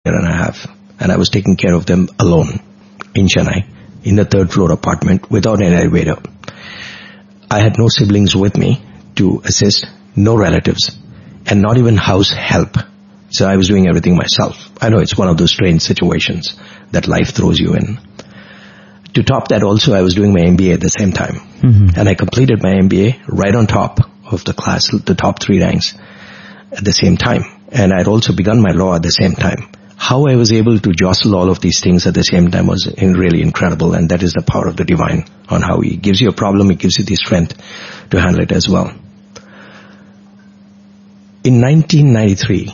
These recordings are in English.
and a half, and I was taking care of them alone in Chennai, in a third floor apartment without an elevator. I had no siblings with me to assist, no relatives, and not even house help. So I was doing everything myself. I know it's one of those strange situations that life throws you in. To top that also, I was doing my MBA at the same time. Mm-hmm. And I completed my MBA right on top of the class, the top 3 ranks at the same time. And I'd also begun my law at the same time. How I was able to jostle all of these things at the same time was really incredible. And that is the power of the divine, on how he gives you a problem, he gives you the strength to handle it as well. In 1993,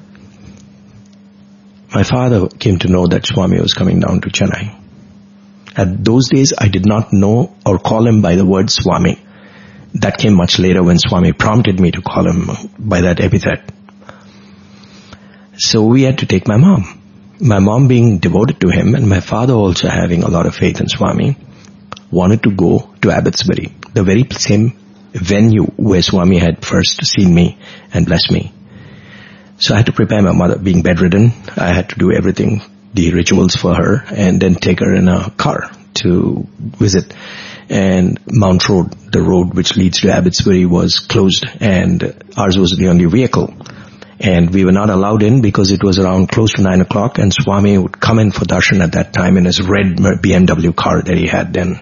my father came to know that Swami was coming down to Chennai. At those days, I did not know or call him by the word Swami. That came much later when Swami prompted me to call him by that epithet. So we had to take my mom. My mom being devoted to him and my father also having a lot of faith in Swami, wanted to go to Abbotsbury, the very same venue where Swami had first seen me and blessed me. So I had to prepare my mother, being bedridden. I had to do everything, the rituals for her, and then take her in a car to visit. And Mount Road, the road which leads to Abbotsbury, was closed, and ours was the only vehicle. And we were not allowed in because it was around close to 9 o'clock, and Swami would come in for darshan at that time in his red BMW car that he had then.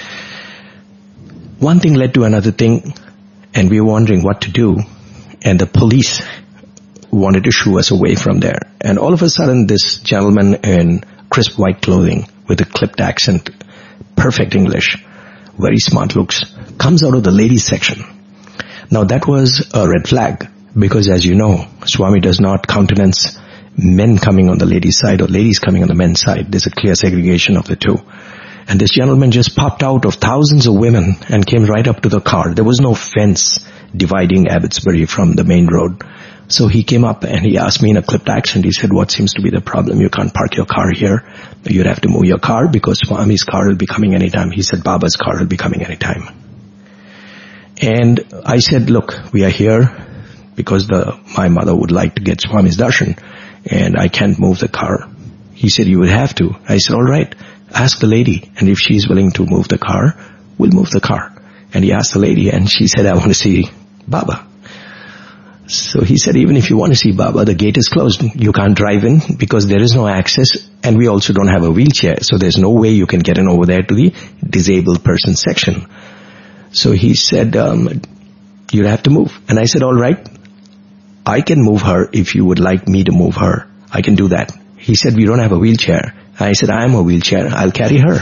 One thing led to another thing, and we were wondering what to do, and the police wanted to shoo us away from there. And all of a sudden, this gentleman in crisp white clothing with a clipped accent, perfect English, very smart looks, comes out of the ladies section. Now that was a red flag, because as you know, Swami does not countenance men coming on the ladies' side or ladies coming on the men's side. There's a clear segregation of the two. And this gentleman just popped out of thousands of women and came right up to the car. There was no fence dividing Abbotsbury from the main road. So he came up and he asked me in a clipped accent, he said, what seems to be the problem? You can't park your car here. You'd have to move your car because Swami's car will be coming anytime. He said, Baba's car will be coming anytime. And I said, look, we are here because my mother would like to get Swami's darshan and I can't move the car. He said, you would have to. I said, all right, ask the lady. And if she's willing to move the car, we'll move the car. And he asked the lady and she said, I want to see Baba. So he said, even if you want to see Baba, the gate is closed. You can't drive in because there is no access and we also don't have a wheelchair. So there's no way you can get in over there to the disabled person section. So he said, you'll have to move. And I said, all right, I can move her if you would like me to move her. I can do that. He said, we don't have a wheelchair. I said, I am a wheelchair. I'll carry her.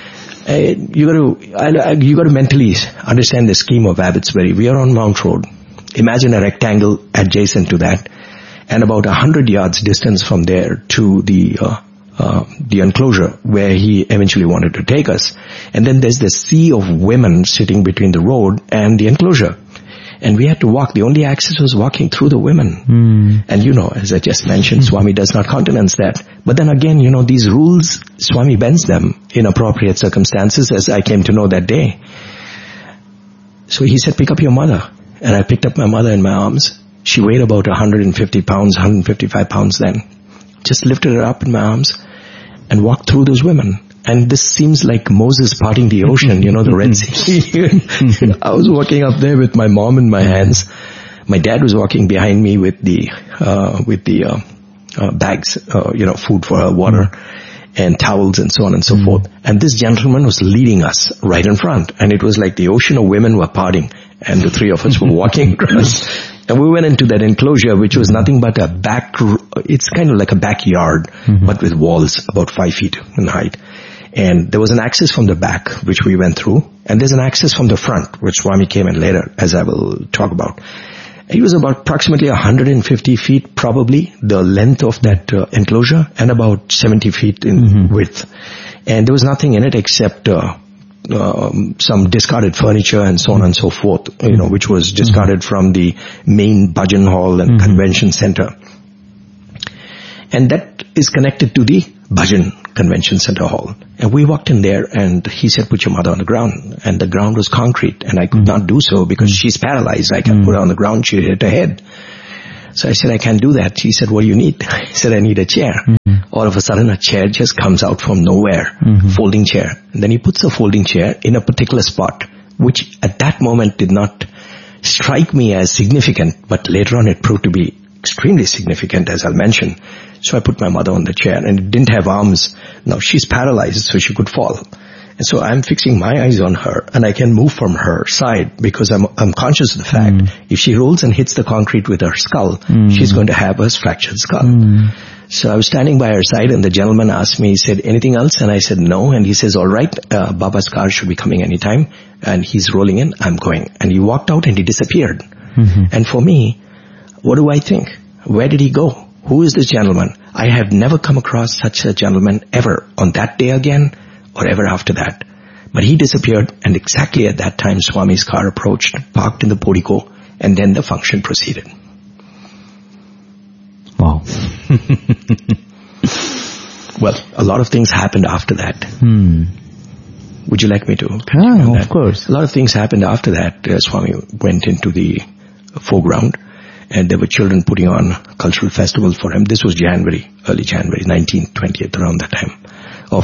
You got to mentally understand the scheme of Abbotsbury. We are on Mount Road. Imagine a rectangle adjacent to that, and about 100 yards distance from there to the enclosure where he eventually wanted to take us. And then there's the sea of women sitting between the road and the enclosure. And we had to walk. The only access was walking through the women. And you know, as I just mentioned, Swami does not countenance that. But then again, you know, these rules, Swami bends them in appropriate circumstances, as I came to know that day. So he said, pick up your mother. And I picked up my mother in my arms. She weighed about 150 pounds, 155 pounds then. Just lifted her up in my arms and walked through those women. And this seems like Moses parting the ocean, you know, the Red Sea. I was walking up there with my mom in my hands. My dad was walking behind me with the bags, food for her, water and towels and so on and so forth. And this gentleman was leading us right in front. And it was like the ocean of women were parting. And the three of us were walking across. And we went into that enclosure, which was nothing but it's kind of like a backyard, but with walls about 5 feet in height. And there was an access from the back, which we went through. And there's an access from the front, which Swami came in later, as I will talk about. It was about approximately 150 feet, probably, the length of that enclosure, and about 70 feet in width. And there was nothing in it except some discarded furniture and so on and so forth, which was discarded from the main bhajan hall and convention center. And that is connected to the bhajan convention center hall. And we walked in there and he said, put your mother on the ground. And the ground was concrete and I could not do so because she's paralyzed. I can't put her on the ground. She hit her head. So I said, I can't do that. He said, what do you need? I said, I need a chair. all of a sudden a chair just comes out from nowhere, folding chair. And then he puts the folding chair in a particular spot, which at that moment did not strike me as significant, but later on it proved to be extremely significant, as I'll mention. So I put my mother on the chair, and it didn't have arms. Now she's paralyzed, so she could fall. And so I'm fixing my eyes on her, and I can move from her side because I'm conscious of the fact if she rolls and hits the concrete with her skull, she's going to have a fractured skull. So I was standing by her side, and the gentleman asked me, he said, anything else? And I said, no. And he says, all right, Baba's car should be coming anytime. And he's rolling in, I'm going. And he walked out and he disappeared. And for me, what do I think? Where did he go? Who is this gentleman? I have never come across such a gentleman ever on that day again or ever after that. But he disappeared, and exactly at that time, Swami's car approached, parked in the portico, and then the function proceeded. Wow. Well, a lot of things happened after that. Would you like me to? Yeah, of course. A lot of things happened after that. Swami went into the foreground, and there were children putting on a cultural festival for him. This was January, early January, 19th, 20th, around that time of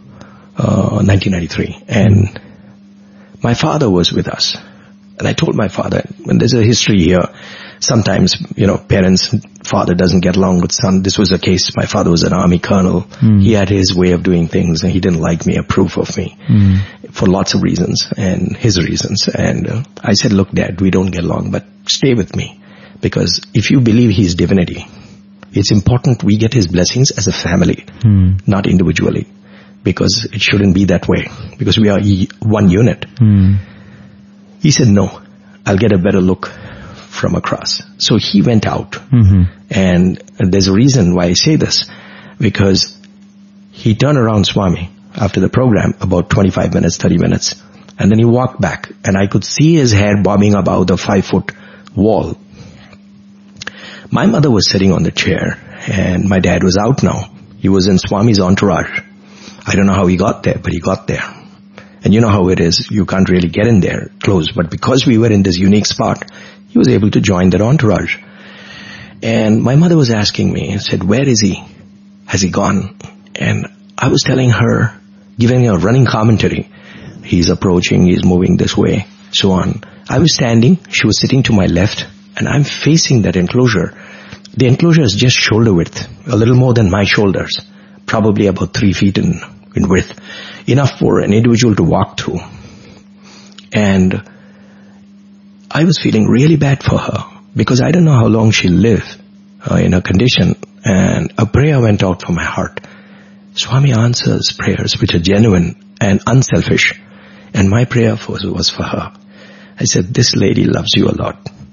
1993. And my father was with us. And I told my father, and there's a history here, sometimes, parents, father doesn't get along with son. This was the case. My father was an army colonel. He had his way of doing things, and he didn't like me, approve of me, for lots of reasons, and his reasons. And I said, look, Dad, we don't get along, but stay with me. Because if you believe he's divinity, it's important we get his blessings as a family, not individually. Because it shouldn't be that way. Because we are one unit. He said, no, I'll get a better look from across. So he went out. And there's a reason why I say this. Because he turned around Swami after the program, about 25 minutes, 30 minutes. And then he walked back. And I could see his hair bobbing about the 5-foot wall. My mother was sitting on the chair. And my dad was out now. He was in Swami's entourage. I don't know how he got there, but he got there. And you know how it is. You can't really get in there close. But because we were in this unique spot, he was able to join that entourage. And my mother was asking me and said, where is he? Has he gone? And I was telling her, giving a running commentary. He's approaching, he's moving this way, so on. I was standing, she was sitting to my left, and I'm facing that enclosure. The enclosure is just shoulder width, a little more than my shoulders, probably about 3 feet in width, enough for an individual to walk through. And I was feeling really bad for her because I don't know how long she'll live in her condition. And a prayer went out from my heart. Swami answers prayers which are genuine and unselfish. And my prayer was for her. I said, this lady loves you a lot.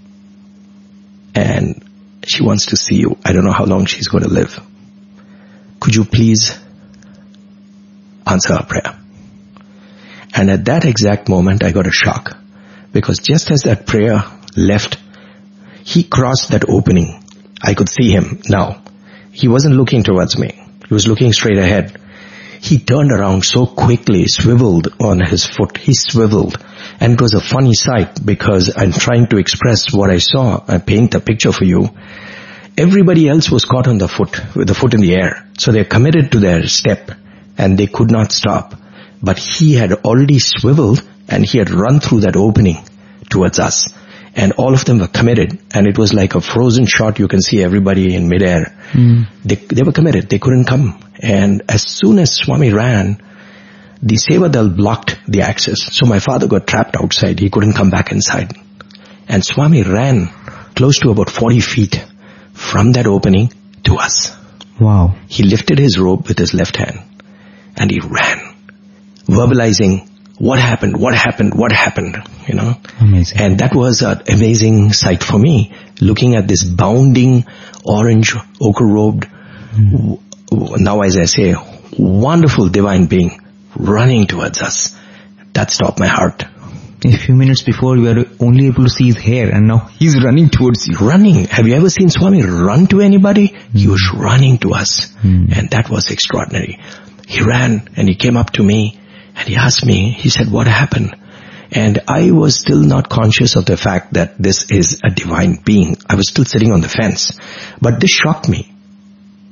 And she wants to see you. I don't know how long she's going to live. Could you please answer her prayer? And at that exact moment, I got a shock. Because just as that prayer left, he crossed that opening. I could see him now. He wasn't looking towards me. He was looking straight ahead. He turned around so quickly, swiveled on his foot. He swiveled. And it was a funny sight because I'm trying to express what I saw. I paint a picture for you. Everybody else was caught on the foot, with the foot in the air. So they're committed to their step and they could not stop. But he had already swiveled and he had run through that opening towards us. And all of them were committed. And it was like a frozen shot. You can see everybody in midair. They were committed. They couldn't come. And as soon as Swami ran, the Sevadal blocked the access. So my father got trapped outside. He couldn't come back inside. And Swami ran close to about 40 feet from that opening to us. Wow. He lifted his robe with his left hand and he ran, verbalizing, what happened, you know. Amazing. And that was an amazing sight for me, looking at this bounding, orange, ochre-robed, now as I say, wonderful divine being running towards us. That stopped my heart. A few minutes before, we were only able to see his hair, and now he's running towards you. Running. Have you ever seen Swami run to anybody? He was running to us. And that was extraordinary. He ran, and he came up to me, and he asked me, he said, what happened? And I was still not conscious of the fact that this is a divine being. I was still sitting on the fence. But this shocked me.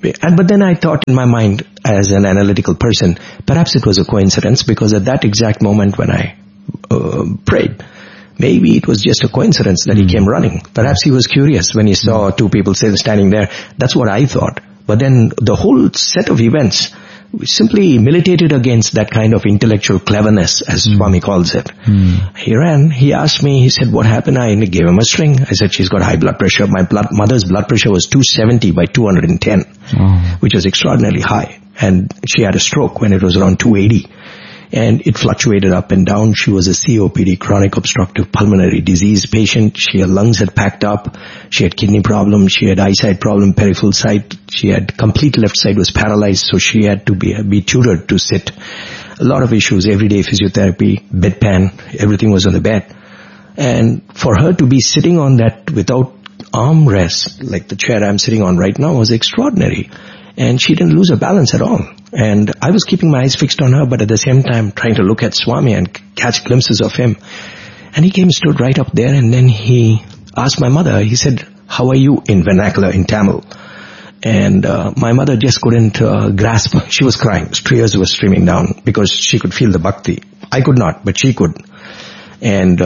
But then I thought in my mind, as an analytical person, perhaps it was a coincidence, because at that exact moment when I prayed, maybe it was just a coincidence that he came running. Perhaps he was curious when he saw two people standing there. That's what I thought. But then the whole set of events simply militated against that kind of intellectual cleverness, as Swami calls it. He ran, he asked me, he said, what happened? I gave him a string. I said, she's got high blood pressure. My mother's blood pressure was 270 by 210, which was extraordinarily high. And she had a stroke when it was around 280. And it fluctuated up and down. She was a COPD, chronic obstructive pulmonary disease patient. Her lungs had packed up. She had kidney problems. She had eyesight problem, peripheral sight. She had complete left side was paralyzed, so she had to be tutored to sit. A lot of issues, everyday physiotherapy, bedpan, everything was on the bed. And for her to be sitting on that without armrest, like the chair I'm sitting on right now, was extraordinary. And she didn't lose her balance at all. And I was keeping my eyes fixed on her, but at the same time trying to look at Swami and catch glimpses of him. And he came, stood right up there, and then he asked my mother, he said, how are you, in vernacular, in Tamil? And my mother just couldn't grasp. She was crying. Tears were streaming down because she could feel the bhakti. I could not, but she could. And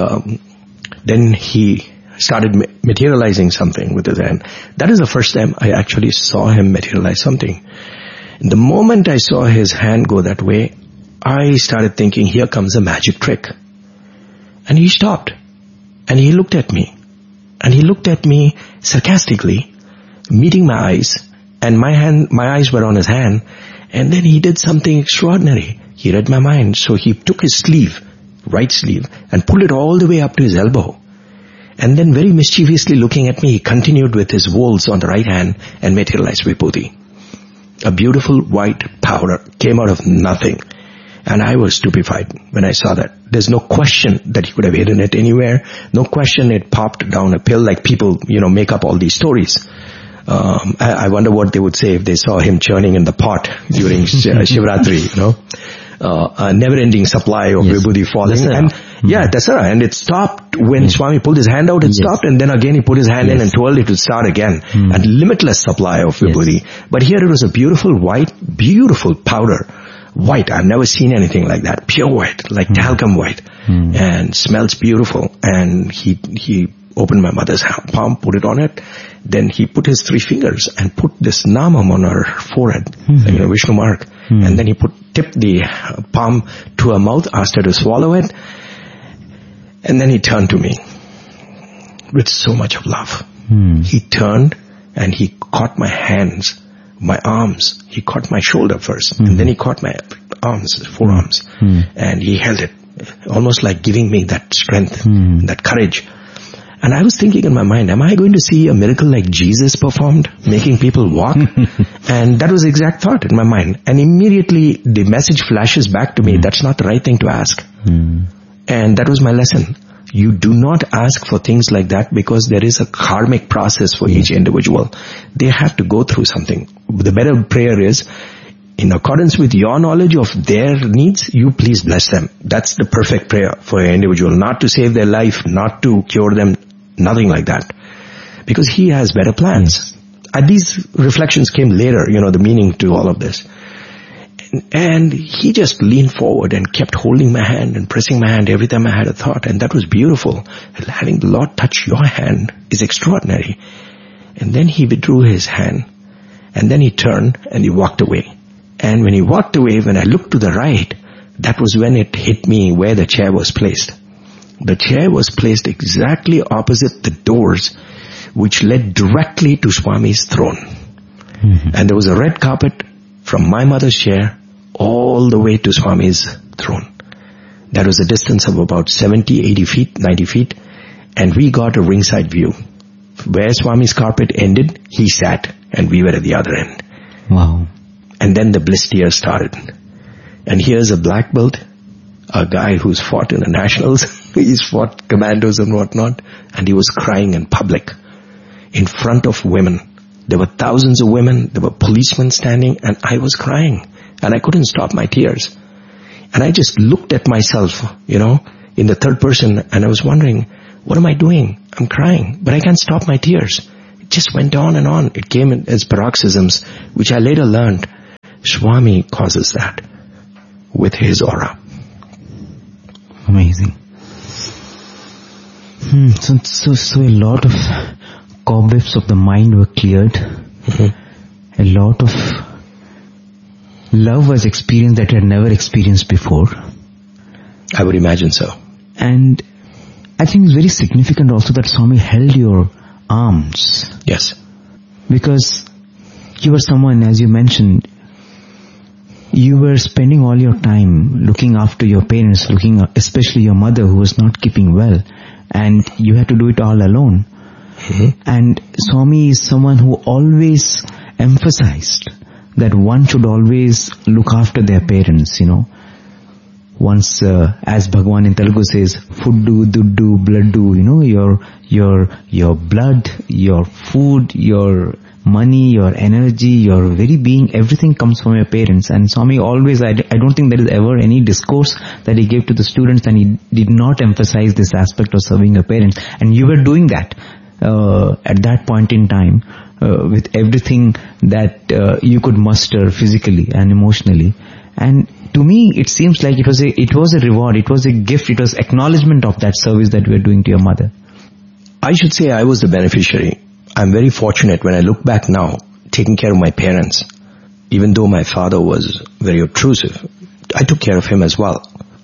then he started materializing something with his hand. That is the first time I actually saw him materialize something. The moment I saw his hand go that way, I started thinking, here comes a magic trick. And he stopped. And he looked at me. And he looked at me sarcastically, meeting my eyes. And my eyes were on his hand. And then he did something extraordinary. He read my mind. So he took his sleeve, right sleeve, and pulled it all the way up to his elbow. And then very mischievously looking at me, he continued with his wolves on the right hand and materialized Vibhuti. A beautiful white powder came out of nothing. And I was stupefied when I saw that. There's no question that he could have hidden it anywhere. No question it popped down a pill, like people, make up all these stories. I wonder what they would say if they saw him churning in the pot during Shivratri, a never-ending supply of Vibhuti falling. And Dasara. And it stopped when Swami pulled his hand out, it stopped, and then again he put his hand in and twirled it to start again. A limitless supply of Vibhuti. But here it was a beautiful white, beautiful powder. White. I've never seen anything like that. Pure white, like talcum white. And smells beautiful. And he opened my mother's palm, put it on it. Then he put his 3 fingers and put this namam on her forehead, Vishnu mark. And then he tipped the palm to her mouth, asked her to swallow it. And then he turned to me with so much of love. He turned and he caught my hands, my arms. He caught my shoulder first, and then he caught my arms, forearms, and he held it, almost like giving me that strength, that courage. And I was thinking in my mind, am I going to see a miracle like Jesus performed, making people walk? And that was the exact thought in my mind. And immediately the message flashes back to me, that's not the right thing to ask. And that was my lesson. You do not ask for things like that, because there is a karmic process for each individual. They have to go through something. The better prayer is, in accordance with your knowledge of their needs, you please bless them. That's the perfect prayer for an individual. Not to save their life, not to cure them, nothing like that. Because he has better plans. And these reflections came later, the meaning to all of this. And he just leaned forward and kept holding my hand and pressing my hand every time I had a thought. And that was beautiful. Having the Lord touch your hand is extraordinary. And then he withdrew his hand. And then he turned and he walked away. And when he walked away, when I looked to the right, that was when it hit me where the chair was placed. The chair was placed exactly opposite the doors which led directly to Swami's throne. And there was a red carpet from my mother's chair all the way to Swami's throne. That was a distance of about 70, 80 feet, 90 feet. And we got a ringside view. Where Swami's carpet ended, he sat, and we were at the other end. Wow. And then the bliss tears started. And here's a black belt, a guy who's fought in the nationals. He's fought commandos and whatnot. And he was crying in public, in front of women. There were thousands of women. There were policemen standing, and I was crying. And I couldn't stop my tears. And I just looked at myself, in the third person, and I was wondering, what am I doing? I'm crying, but I can't stop my tears. it just went on and on. It came in as paroxysms, which I later learned Swami causes that with his aura. Amazing. So a lot of cobwebs of the mind were cleared. A lot of love was experienced that you had never experienced before. I would imagine so. And I think it's very significant also that Swami held your arms. Yes. Because you were someone, as you mentioned, you were spending all your time looking after your parents, especially your mother who was not keeping well, and you had to do it all alone. And Swami is someone who always emphasized that one should always look after their parents, Once, as Bhagwan in Telugu says, fuddu, duddu, bladdu, your blood, your food, your money, your energy, your very being, everything comes from your parents. And Swami always, I don't think there is ever any discourse that he gave to the students and he did not emphasize this aspect of serving your parents. And you were doing that at that point in time with everything that you could muster physically and emotionally. And to me, it seems like it was a reward, it was a gift, it was acknowledgement of that service that we were doing to your mother. I should say I was the beneficiary. I'm very fortunate when I look back now, taking care of my parents. Even though my father was very obtrusive, I took care of him as well.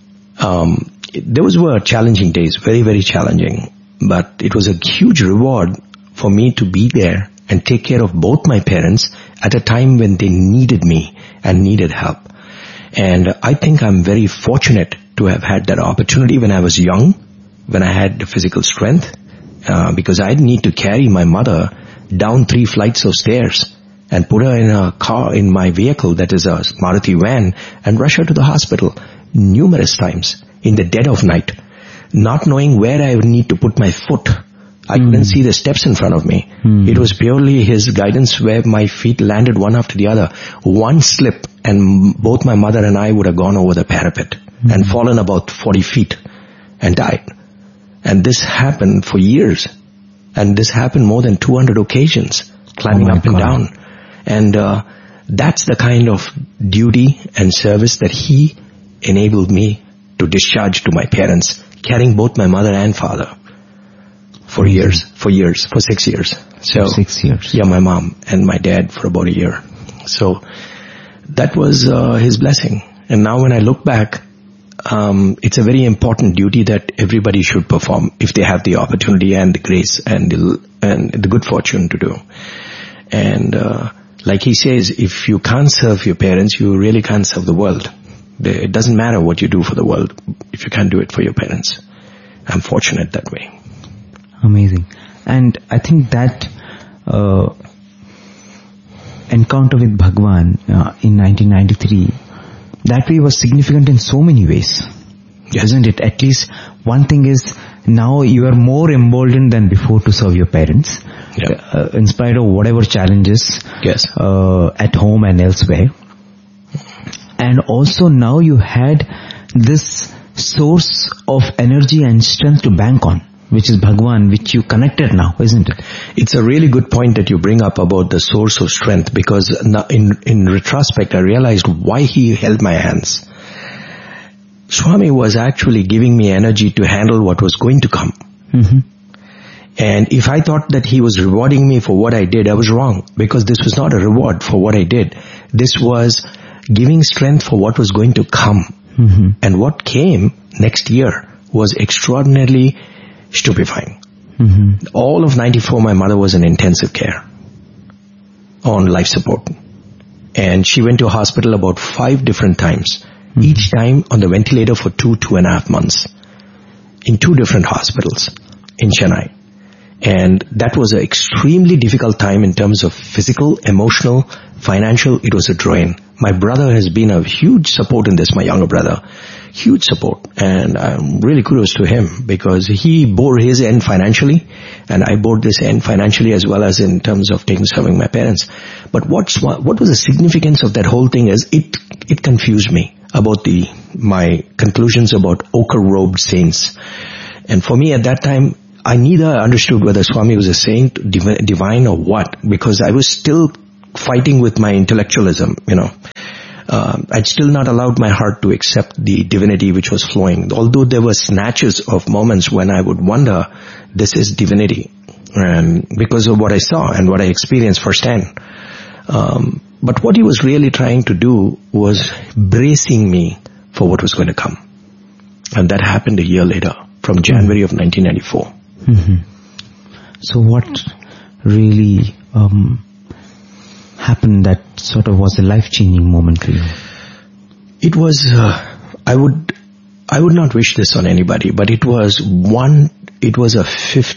Those were challenging days, very, very challenging. But it was a huge reward for me to be there and take care of both my parents at a time when they needed me and needed help. And I think I'm very fortunate to have had that opportunity when I was young, when I had the physical strength, because I didn't need to carry my mother down 3 flights of stairs and put her in a car, in my vehicle, that is a Maruti van, and rush her to the hospital numerous times in the dead of night, not knowing where I would need to put my foot. I couldn't see the steps in front of me. It was purely his guidance where my feet landed one after the other. One slip and both my mother and I would have gone over the parapet and fallen about 40 feet and died. And this happened for years. And this happened more than 200 occasions, climbing up and down. And that's the kind of duty and service that he enabled me to discharge to my parents, carrying both my mother and father. For 6 years. So 6 years. Yeah, my mom and my dad for about a year. So that was his blessing. And now when I look back, it's a very important duty that everybody should perform if they have the opportunity and the grace and the good fortune to do. And like he says, if you can't serve your parents, you really can't serve the world. It doesn't matter what you do for the world if you can't do it for your parents. I'm fortunate that way. Amazing. And I think that encounter with Bhagwan in 1993, that way was significant in so many ways. Yes. Isn't it? At least one thing is, now you are more emboldened than before to serve your parents, in spite of whatever challenges at home and elsewhere. And also now you had this source of energy and strength to bank on, which is Bhagwan, which you connected now, isn't it? It's a really good point that you bring up about the source of strength, because in retrospect I realized why he held my hands. Swami was actually giving me energy to handle what was going to come. And if I thought that he was rewarding me for what I did, I was wrong, because this was not a reward for what I did. This was giving strength for what was going to come. And what came next year was extraordinarily stupefying. All of 94, my mother was in intensive care on life support. And she went to a hospital about 5 different times. Each time on the ventilator for 2.5 months. In 2 different hospitals in Chennai. And that was an extremely difficult time in terms of physical, emotional, financial. It was a drain. My brother has been a huge support in this, my younger brother. Huge support. And I'm really kudos to him, because he bore his end financially and I bore this end financially as well as in terms of serving my parents. But what was the significance of that whole thing is it confused me about my conclusions about ochre-robed saints. And for me at that time, I neither understood whether Swami was a saint, divine or what, because I was still fighting with my intellectualism, I'd still not allowed my heart to accept the divinity which was flowing, although there were snatches of moments when I would wonder, this is divinity, and because of what I saw and what I experienced firsthand. But what he was really trying to do was bracing me for what was going to come. And that happened a year later, from January of 1994. Mm-hmm. So what really happened that sort of was a life-changing moment for you? It was, I would not wish this on anybody, but it was a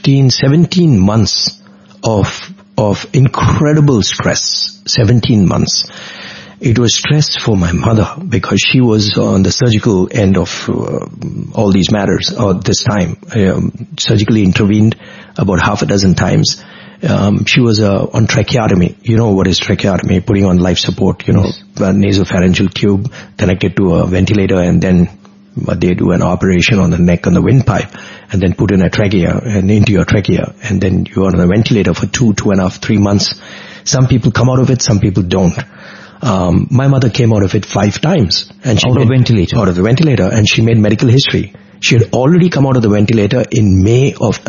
17 months of incredible stress, 17 months. It was stress for my mother because she was on the surgical end of all these matters this time. Surgically intervened about half a dozen times. She was on tracheotomy. You know what is tracheotomy? Putting on life support, Yes. A nasopharyngeal tube connected to a ventilator, and then they do an operation on the neck on the windpipe, and then put in a trachea and into your trachea, and then you're on a ventilator for 2.5, 3 months. Some people come out of it, some people don't. My mother came out of it 5 times. And she Out of the ventilator, and she made medical history. She had already come out of the ventilator in May of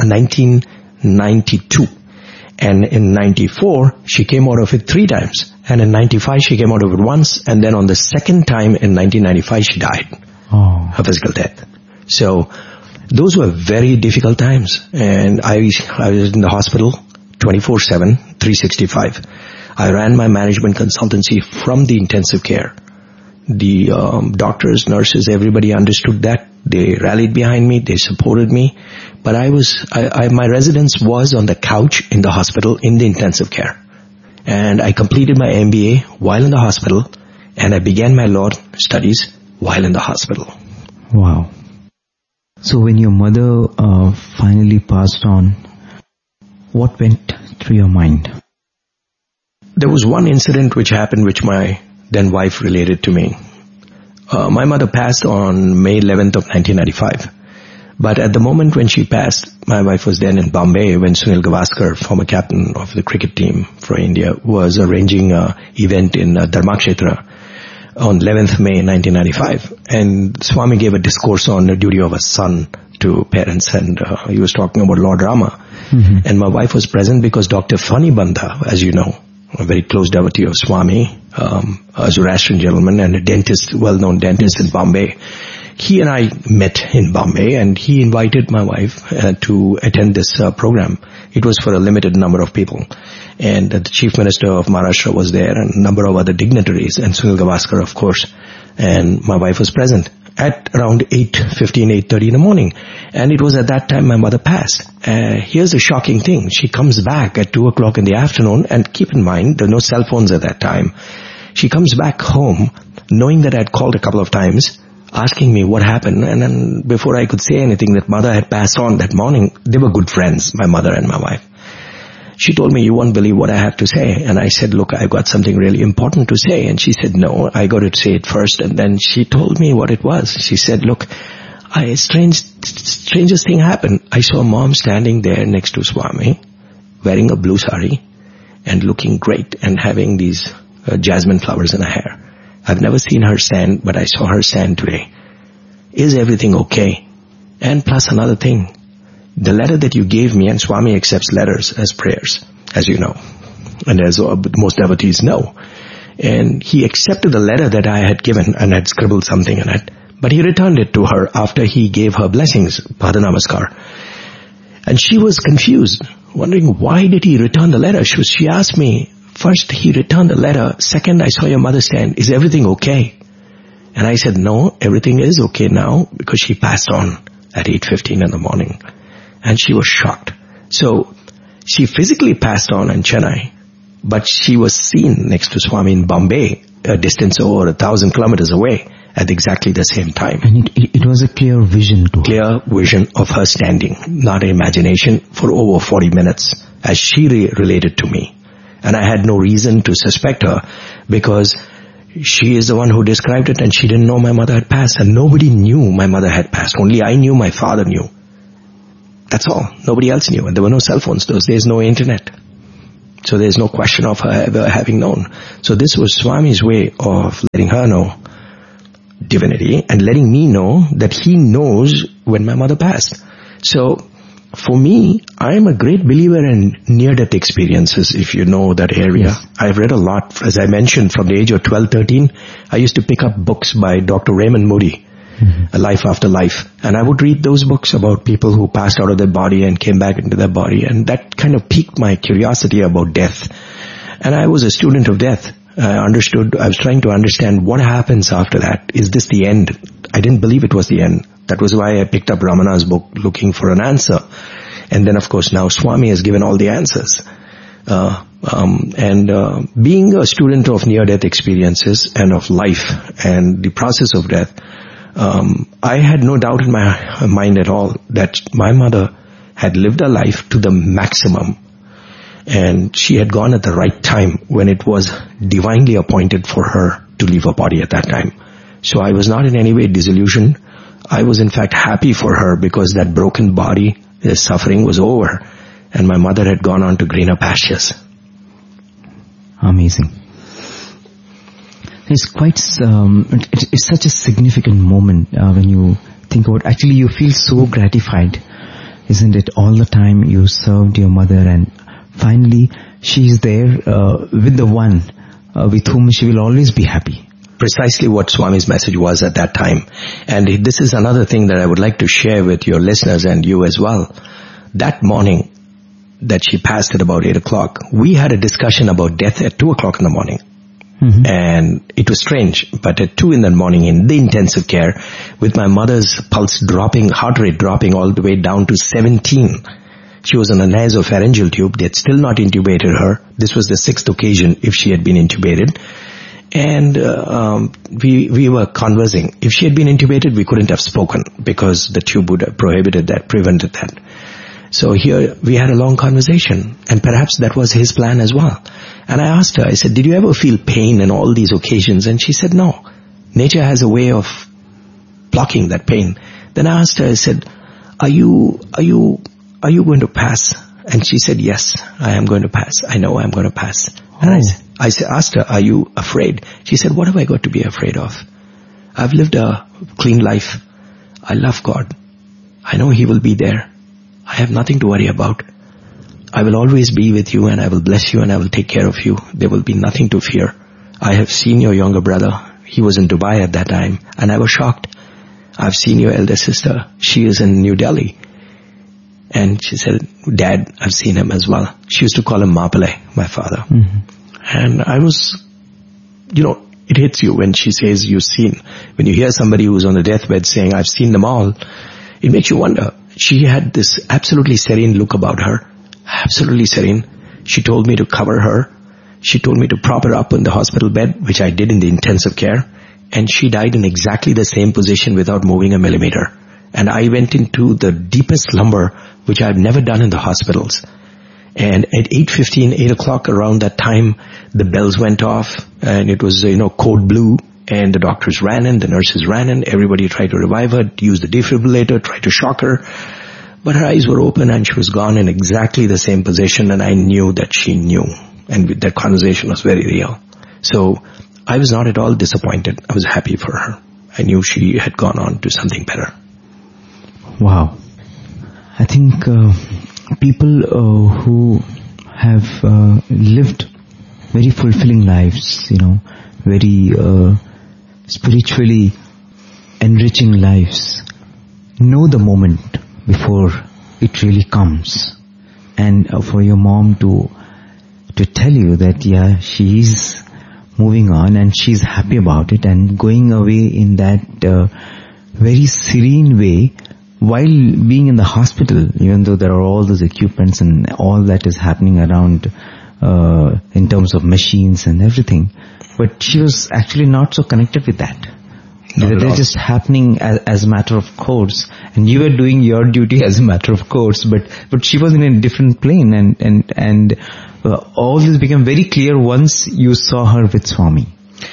1992. And in 94, she came out of it 3 times. And in 95, she came out of it once. And then on the second time in 1995, she died. Oh. A physical death. So those were very difficult times. And I was in the hospital 24/7, 365. I ran my management consultancy from the intensive care. The doctors, nurses, everybody understood that. They rallied behind me. They supported me. But my residence was on the couch in the hospital in the intensive care. And I completed my MBA while in the hospital, and I began my law studies while in the hospital. Wow. So when your mother finally passed on, what went through your mind? There was one incident which happened which my then wife related to me. My mother passed on May 11th of 1995. But at the moment when she passed, my wife was then in Bombay when Sunil Gavaskar, former captain of the cricket team for India, was arranging an event in Dharmakshetra on 11th May 1995. And Swami gave a discourse on the duty of a son to parents, and he was talking about Lord Rama. Mm-hmm. And my wife was present because Dr. Fani Bandha, as you know, a very close devotee of Swami, a Zoroastrian gentleman and a dentist, well-known dentist in Bombay. He and I met in Bombay, and he invited my wife to attend this program. It was for a limited number of people. And the Chief Minister of Maharashtra was there, and a number of other dignitaries, and Sunil Gavaskar, of course. And my wife was present at around 8:15, 8:30 in the morning. And it was at that time my mother passed. Here's a shocking thing. She comes back at 2 o'clock in the afternoon, and keep in mind, there were no cell phones at that time. She comes back home, knowing that I'd called a couple of times, asking me what happened. And then before I could say anything, that mother had passed on that morning. They were good friends, my mother and my wife. She told me, you won't believe what I have to say. And I said, look, I've got something really important to say. And she said, no, I got to say it first. And then she told me what it was. She said, look, strangest thing happened. I saw mom standing there next to Swami, wearing a blue sari and looking great and having these jasmine flowers in her hair. I've never seen her stand, but I saw her stand today. Is everything okay? And plus another thing, the letter that you gave me, and Swami accepts letters as prayers, as you know, and as most devotees know. And he accepted the letter that I had given and had scribbled something in it, but he returned it to her after he gave her blessings, Pada Namaskar. And she was confused, wondering why did he return the letter. She asked me, first he returned the letter, second I saw your mother stand, is everything okay? And I said, no, everything is okay now, because she passed on at 8:15 in the morning. And she was shocked. So she physically passed on in Chennai, but she was seen next to Swami in Bombay, a distance over 1,000 kilometers away, at exactly the same time. And it was a clear vision to her. Clear vision of her standing, not imagination, for over 40 minutes, as she related to me. And I had no reason to suspect her, because she is the one who described it, and she didn't know my mother had passed, and nobody knew my mother had passed. Only I knew, my father knew. That's all. Nobody else knew. And there were no cell phones those days, no internet. So there's no question of her ever having known. So this was Swami's way of letting her know divinity and letting me know that he knows when my mother passed. So for me, I'm a great believer in near-death experiences, if you know that area. Yes. I've read a lot. As I mentioned, from the age of 12, 13, I used to pick up books by Dr. Raymond Moody, A Life After Life. And I would read those books about people who passed out of their body and came back into their body. And that kind of piqued my curiosity about death. And I was a student of death. I was trying to understand what happens after that. Is this the end? I didn't believe it was the end. That was why I picked up Ramana's book looking for an answer. And then of course now Swami has given all the answers. Being a student of near-death experiences and of life and the process of death, I had no doubt in my mind at all that my mother had lived her life to the maximum. And she had gone at the right time when it was divinely appointed for her to leave her body at that time. So I was not in any way disillusioned. I was in fact happy for her because that broken body, the suffering was over. And my mother had gone on to greener pastures. Amazing. It's quite, it's such a significant moment when you think about, actually you feel so gratified, isn't it? All the time you served your mother and finally she's there with the one with whom she will always be happy. Precisely what Swami's message was at that time. And this is another thing that I would like to share with your listeners and you as well. That morning that she passed at about 8 o'clock, we had a discussion about death at 2 o'clock in the morning. Mm-hmm. And it was strange, but at 2 in the morning in the intensive care, with my mother's pulse dropping, heart rate dropping all the way down to 17, she was on a nasopharyngeal tube. They had still not intubated her. This was the 6th occasion if she had been intubated. And we were conversing. If she had been intubated, we couldn't have spoken because the tube would have prevented that. So here we had a long conversation, and perhaps that was his plan as well. And I asked her, I said, did you ever feel pain in all these occasions? And she said, no. Nature has a way of blocking that pain. Then I asked her, I said, are you going to pass? And she said, yes, I am going to pass. I know I'm going to pass. Oh. And I asked her, are you afraid? She said, what have I got to be afraid of? I've lived a clean life. I love God. I know He will be there. I have nothing to worry about. I will always be with you and I will bless you and I will take care of you. There will be nothing to fear. I have seen your younger brother. He was in Dubai at that time and I was shocked. I've seen your elder sister. She is in New Delhi. And she said, Dad, I've seen him as well. She used to call him Mapale, my father. Mm-hmm. And I was, it hits you when she says you've seen. When you hear somebody who's on the deathbed saying, I've seen them all, it makes you wonder. She had this absolutely serene look about her. Absolutely serene. She told me to cover her. She told me to prop her up in the hospital bed, which I did in the intensive care. And she died in exactly the same position without moving a millimeter. And I went into the deepest slumber, which I've never done in the hospitals. And at 8:15, 8 o'clock around that time, the bells went off and it was, code blue. And the doctors ran in, the nurses ran in, everybody tried to revive her, used the defibrillator, tried to shock her. But her eyes were open and she was gone in exactly the same position, and I knew that she knew. And that conversation was very real. So I was not at all disappointed. I was happy for her. I knew she had gone on to something better. Wow. I think people who have lived very fulfilling lives, very spiritually enriching lives, know the moment before it really comes. And for your mom to tell you that, yeah, she's moving on and she's happy about it and going away in that very serene way while being in the hospital, even though there are all those equipments and all that is happening around in terms of machines and everything. But she was actually not so connected with that. They're just happening as a matter of course, and you were doing your duty as a matter of course, but she was in a different plane, and all this became very clear once you saw her with Swami.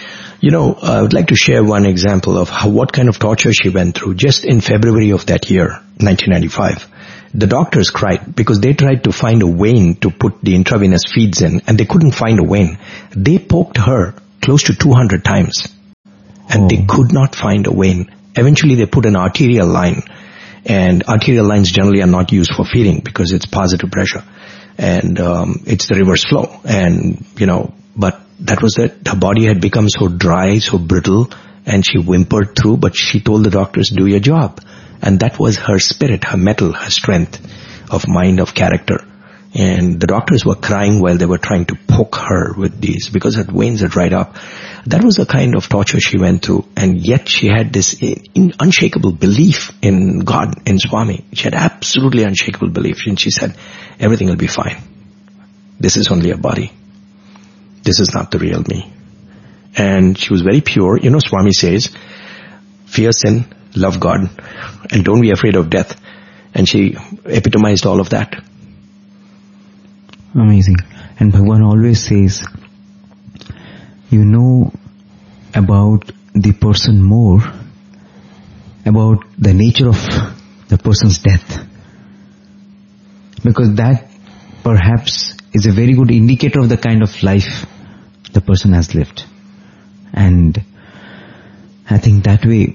I would like to share one example of what kind of torture she went through. Just in February of that year, 1995, The doctors cried because they tried to find a vein to put the intravenous feeds in, and they couldn't find a vein. They poked her close to 200 times, and they could not find a vein. Eventually they put an arterial line, and arterial lines generally are not used for feeding because it's positive pressure, and it's the reverse flow. And, but that was it. Her body had become so dry, so brittle, and she whimpered through, but she told the doctors, do your job. And that was her spirit, her mettle, her strength of mind, of character. And the doctors were crying while they were trying to poke her with these because her veins had dried up. That was the kind of torture she went through. And yet she had this unshakable belief in God, in Swami. She had absolutely unshakable belief. And she said, everything will be fine. This is only a body. This is not the real me. And she was very pure. Swami says, fear sin, love God, and don't be afraid of death. And she epitomized all of that. Amazing. And Bhagwan always says, you know about the person more, about the nature of the person's death. Because that perhaps is a very good indicator of the kind of life the person has lived. And I think that way,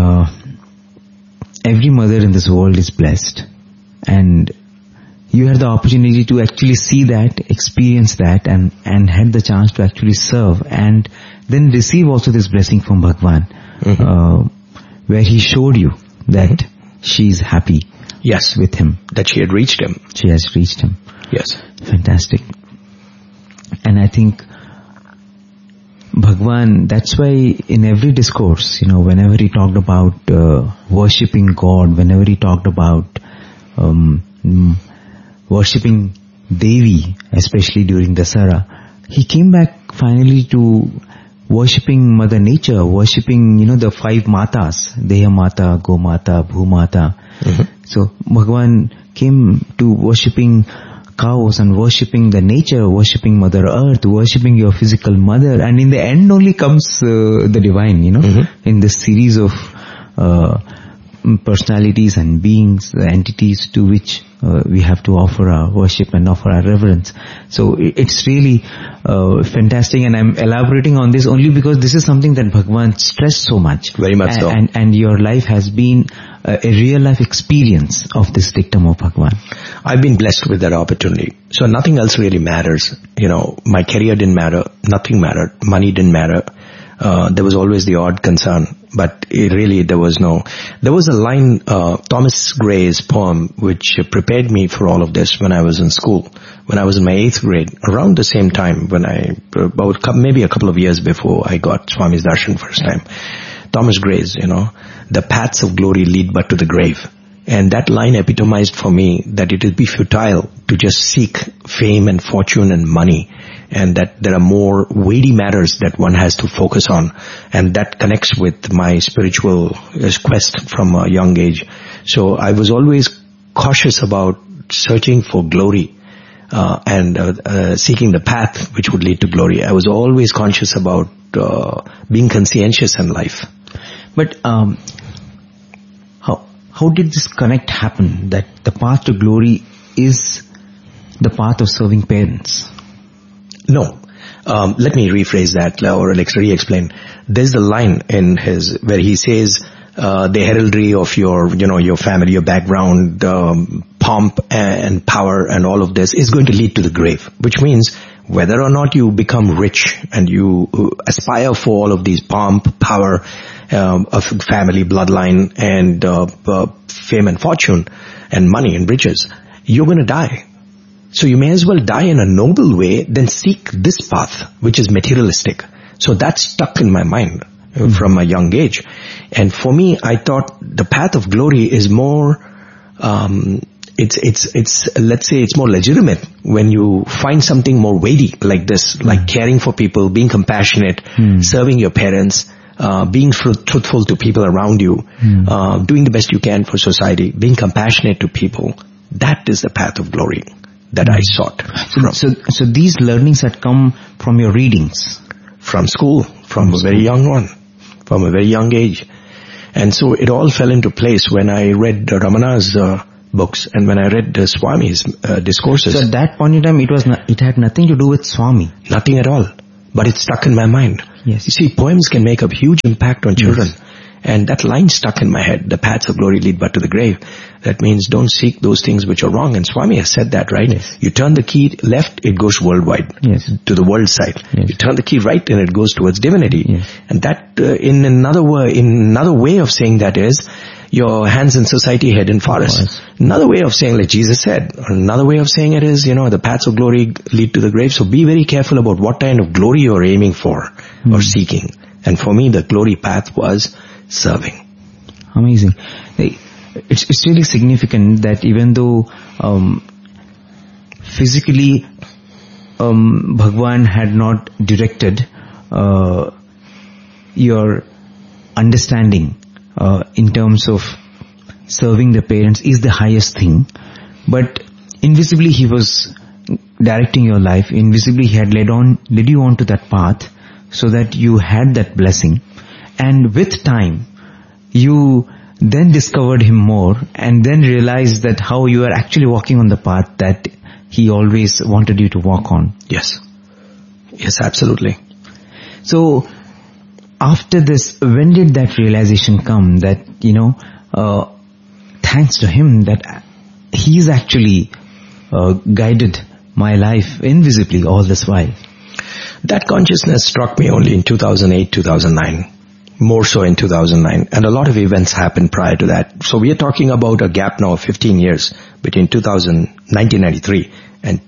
every mother in this world is blessed. And you had the opportunity to actually see that, experience that, and had the chance to actually serve and then receive also this blessing from Bhagwan, where he showed you that she's happy. Yes. With him. That she had reached him. She has reached him. Yes. Fantastic. And I think Bhagwan, that's why in every discourse, whenever he talked about worshipping God, whenever he talked about worshipping Devi, especially during Dasara, he came back finally to worshipping Mother Nature, worshipping, the 5 Matas, Deha Mata, Go Mata, Bhu Mata. So Bhagwan came to worshipping cows and worshipping the nature, worshipping Mother Earth, worshipping your physical mother, and in the end only comes the divine, in this series of personalities and beings, entities to which we have to offer our worship and offer our reverence. So it's really fantastic, and I'm elaborating on this only because this is something that Bhagwan stressed so much. Very much so. And your life has been a real life experience of this dictum of Bhagwan. I've been blessed with that opportunity. So nothing else really matters. My career didn't matter. Nothing mattered. Money didn't matter. There was always the odd concern, but there was a line, Thomas Gray's poem, which prepared me for all of this when I was in school. When I was in my 8th grade, around the same time maybe a couple of years before I got Swami's darshan first time. Thomas Gray's, the paths of glory lead but to the grave. And that line epitomized for me that it would be futile to just seek fame and fortune and money, and that there are more weighty matters that one has to focus on. And that connects with my spiritual quest from a young age. So I was always cautious about searching for glory and seeking the path which would lead to glory. I was always conscious about being conscientious in life. But how did this connect happen, that the path to glory is the path of serving parents? No. Let me rephrase that, or re-explain. There's a line in where he says, the heraldry of your family, your background, pomp and power and all of this is going to lead to the grave, which means whether or not you become rich and you aspire for all of these pomp, power, of family, bloodline, and fame and fortune and money and riches, you're going to die. So you may as well die in a noble way than seek this path, which is materialistic. So that stuck in my mind from a young age. And for me, I thought the path of glory is more, let's say it's more legitimate when you find something more weighty like this, like caring for people, being compassionate, serving your parents, being truthful to people around you, doing the best you can for society, being compassionate to people. That is the path of glory that I sought. So these learnings had come from your readings? From school, from a very young age. And so it all fell into place when I read Ramana's books. And when I read Swami's discourses... So at that point in time, it had nothing to do with Swami. Nothing at all. But it stuck in my mind. Yes. You see, poems can make a huge impact on children. Yes. And that line stuck in my head. The paths of glory lead but to the grave. That means don't seek those things which are wrong. And Swami has said that, right? Yes. You turn the key left, it goes worldwide. Yes. To the world side. Yes. You turn the key right and it goes towards divinity. Yes. And that, in another way of saying that is, your hands in society, head in forest. Yes. Another way of saying, like Jesus said, another way of saying it is, the paths of glory lead to the grave. So be very careful about what kind of glory you're aiming for or seeking. And for me, the glory path was serving. Amazing. It's really significant that even though physically Bhagwan had not directed your understanding in terms of serving the parents is the highest thing, but invisibly he was directing your life. Invisibly he had led you on to that path so that you had that blessing. And with time, you then discovered him more and then realized that how you are actually walking on the path that he always wanted you to walk on. Yes. Yes, absolutely. So, after this, when did that realization come that, thanks to him that he's actually guided my life invisibly all this while? That consciousness struck me only in 2008, 2009. More so in 2009. And a lot of events happened prior to that. So we are talking about a gap now of 15 years between 1993 and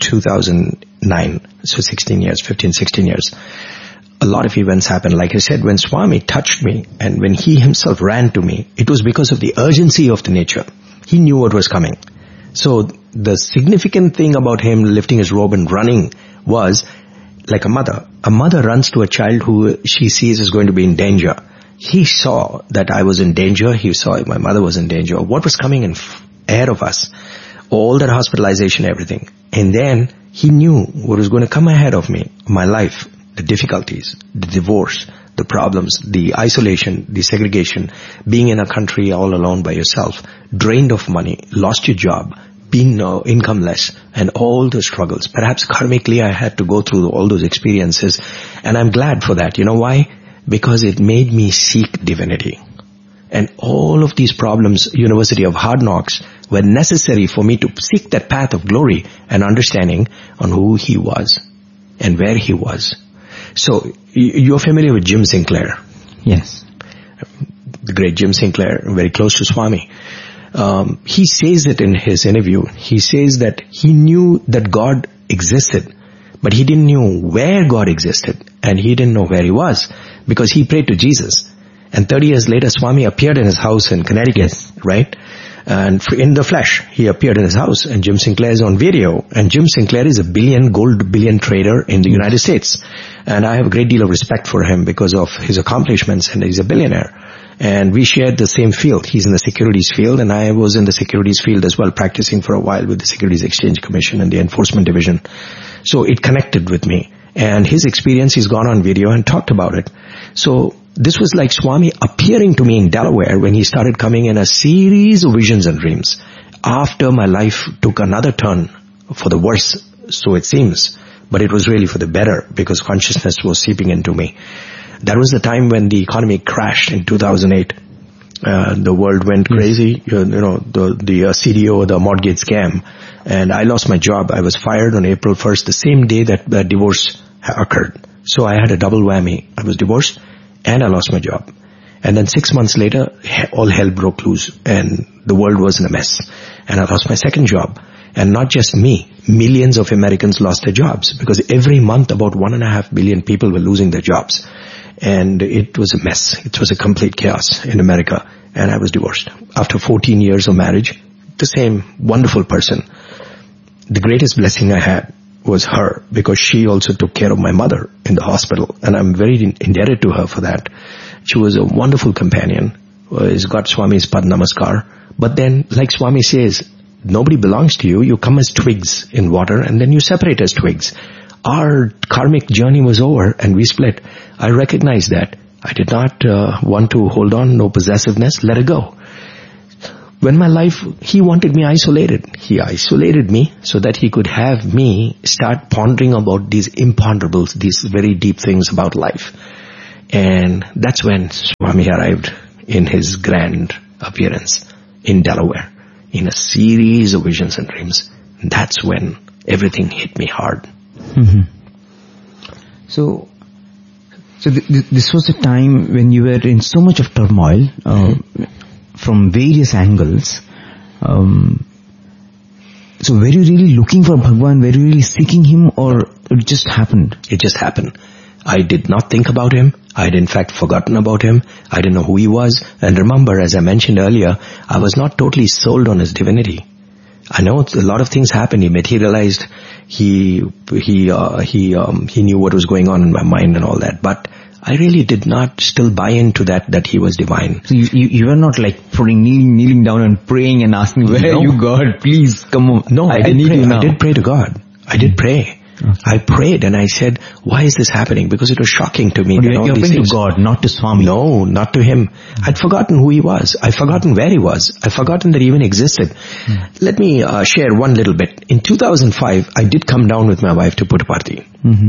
2009. So 16 years, 15, 16 years. A lot of events happened. Like I said, when Swami touched me and when he himself ran to me, it was because of the urgency of the nature. He knew what was coming. So the significant thing about him lifting his robe and running was like a mother. A mother runs to a child who she sees is going to be in danger. He saw that I was in danger. He saw my mother was in danger. What was coming ahead of us? All that hospitalization, everything. And then he knew what was going to come ahead of me, my life, the difficulties, the divorce, the problems, the isolation, the segregation, being in a country all alone by yourself, drained of money, lost your job, being incomeless, and all the struggles. Perhaps karmically I had to go through all those experiences, and I'm glad for that. You know why? Because it made me seek divinity. And all of these problems, University of Hard Knocks, were necessary for me to seek that path of glory and understanding on who he was and where he was. So, you're familiar with Jim Sinclair? Yes. The great Jim Sinclair, very close to Swami. He says it in his interview. He says that he knew that God existed, but he didn't know where God existed, and he didn't know where he was, because he prayed to Jesus. And 30 years later, Swami appeared in his house in Connecticut, yes. Right? And in the flesh, he appeared in his house, and Jim Sinclair is on video. And Jim Sinclair is a gold billion trader in the United States. And I have a great deal of respect for him because of his accomplishments, and he's a billionaire. And we shared the same field. He's in the securities field, and I was in the securities field as well, practicing for a while with the Securities Exchange Commission and the Enforcement Division. So it connected with me. And his experience, he's gone on video and talked about it. So this was like Swami appearing to me in Delaware when he started coming in a series of visions and dreams. After my life took another turn for the worse, so it seems. But it was really for the better, because consciousness was seeping into me. That was the time when the economy crashed in 2008. The world went crazy, the CDO, the mortgage scam. And I lost my job. I was fired on April 1st, the same day that the divorce occurred. So I had a double whammy. I was divorced and I lost my job. And then 6 months later, all hell broke loose and the world was in a mess. And I lost my second job. And not just me, millions of Americans lost their jobs, because every month about 1.5 billion people were losing their jobs. And it was a mess. It was a complete chaos in America. And I was divorced. After 14 years of marriage, the same wonderful person. The greatest blessing I had was her, because she also took care of my mother in the hospital. And I'm very indebted to her for that. She was a wonderful companion. He's got Swami's Pad Namaskar. But then, like Swami says, nobody belongs to you. You come as twigs in water and then you separate as twigs. Our karmic journey was over and we split. I recognized that. I did not want to hold on, no possessiveness, let it go. when my life, he wanted me isolated. He isolated me so that he could have me start pondering about these imponderables, these very deep things about life. And that's when Swami arrived in his grand appearance in Delaware, in a series of visions and dreams. That's when everything hit me hard. Mm-hmm. So this was a time when you were in so much of turmoil from various angles. So were you really looking for Bhagwan? Were you really seeking him, or it just happened? It just happened. I did not think about him. I had in fact forgotten about him. I didn't know who he was. And remember, as I mentioned earlier, I was not totally sold on his divinity. I know a lot of things happened. He materialized. He knew what was going on in my mind and all that. But I really did not still buy into that he was divine. So you were not like kneeling down and praying and asking, where are you, God? Please come on. No, I did pray to God. I did pray. Okay. I prayed and I said, why is this happening? Because it was shocking to me. You're praying to God, not to Swami. No, not to him. I'd forgotten who he was. I'd forgotten where he was. I'd forgotten that he even existed. Let me share one little bit. In 2005, I did come down with my wife to Puttaparthi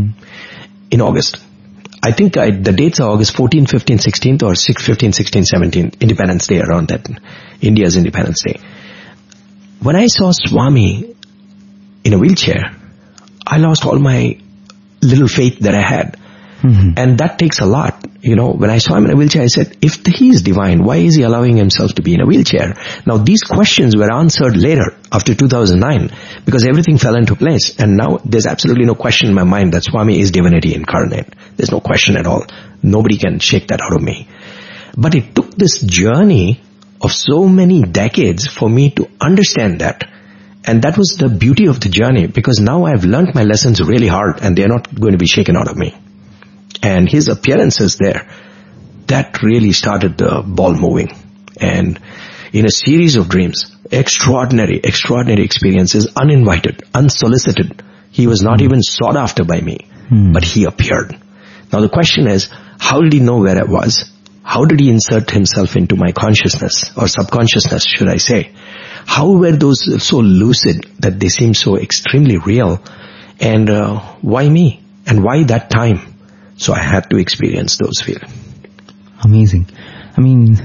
in August. I think the dates are August 14, 15, 16th or 15, 16, 17, Independence Day, around that, India's Independence Day. When I saw Swami in a wheelchair, I lost all my little faith that I had. And that takes a lot. When I saw him in a wheelchair, I said, if he is divine, why is he allowing himself to be in a wheelchair? Now, these questions were answered later, after 2009, because everything fell into place. And now there's absolutely no question in my mind that Swami is divinity incarnate. There's no question at all. Nobody can shake that out of me. But it took this journey of so many decades for me to understand that. And that was the beauty of the journey, because now I've learned my lessons really hard and they're not going to be shaken out of me. And his appearances there, that really started the ball moving. And in a series of dreams, extraordinary experiences, uninvited, unsolicited. He was not even sought after by me, but he appeared. Now the question is, how did he know where I was? How did he insert himself into my consciousness, or subconsciousness, should I say? How were those so lucid that they seem so extremely real? And why me? And why that time? So I had to experience those feelings. Amazing. I mean,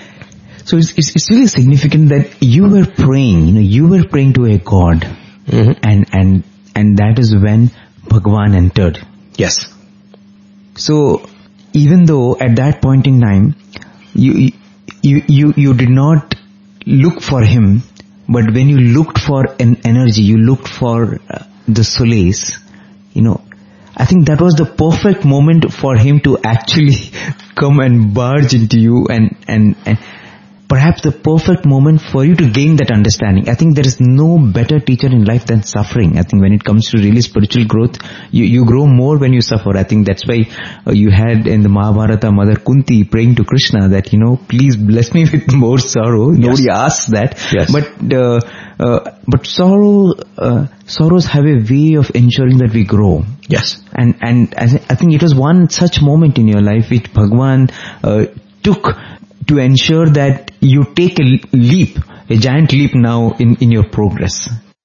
so it's really significant that you were praying, you were praying to a God, and that is when Bhagwan entered. Yes. So even though at that point in time, you did not look for him, but when you looked for an energy, you looked for the solace, I think that was the perfect moment for him to actually come and barge into you, and perhaps the perfect moment for you to gain that understanding. I think there is no better teacher in life than suffering. I think when it comes to really spiritual growth, you grow more when you suffer. I think that's why you had in the Mahabharata Mother Kunti praying to Krishna that, please bless me with more sorrow. Yes. Nobody asks that. Yes. But sorrows have a way of ensuring that we grow. Yes. And I think it was one such moment in your life which Bhagwan took to ensure that you take a giant leap now in your progress.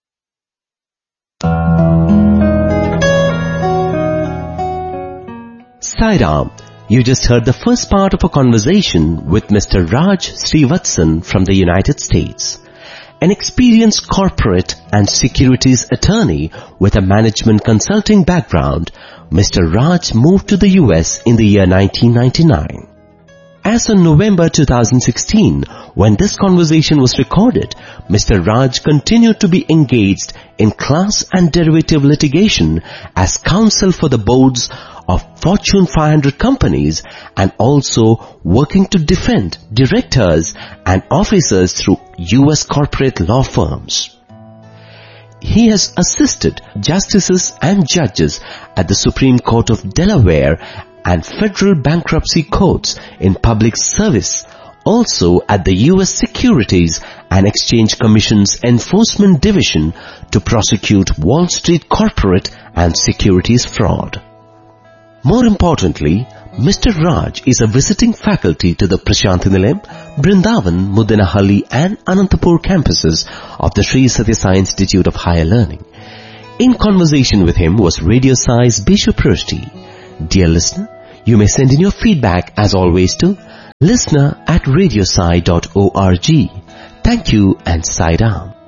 Sai Ram, you just heard the first part of a conversation with Mr. Raj Srivatsan from the United States. An experienced corporate and securities attorney with a management consulting background, Mr. Raj moved to the US in the year 1999. As on November 2016, when this conversation was recorded, Mr. Raj continued to be engaged in class and derivative litigation as counsel for the boards of Fortune 500 companies, and also working to defend directors and officers through US corporate law firms. He has assisted justices and judges at the Supreme Court of Delaware and federal bankruptcy courts in public service, also at the U.S. Securities and Exchange Commission's Enforcement Division to prosecute Wall Street corporate and securities fraud. More importantly, Mr. Raj is a visiting faculty to the Prasanthi Nilayam, Brindavan, Mudanahalli and Anantapur campuses of the Sri Satya Sai Institute of Higher Learning. In conversation with him was Radio Sai's Bishu Prashti. Dear listener, you may send in your feedback as always to listener@radiosai.org. Thank you and Sai Ram.